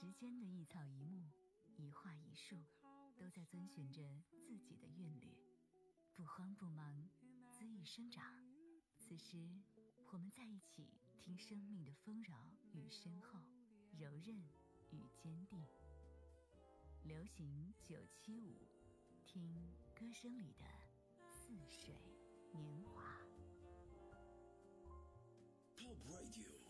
时间的一草一木，一画一树，都在遵循着自己的韵律，不慌不忙，恣意生长。此时我们在一起，听生命的丰饶与深厚，柔韧与坚定。流行975，听歌声里的似水年华。 Pop Radio